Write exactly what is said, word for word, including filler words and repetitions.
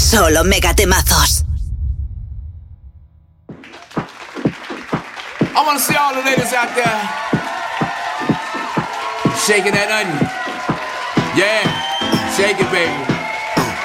Solo megatemazos. I wanna see all the ladies out there shaking that onion. Yeah, shake it, baby.